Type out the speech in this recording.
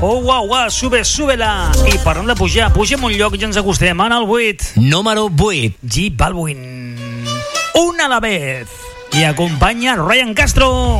Oh, uau, súbela. I parlant de pujar, pugem un lloc i ja ens acostem en el 8. Número 8. J Balvin. Una a la vez. I acompanya Ryan Castro.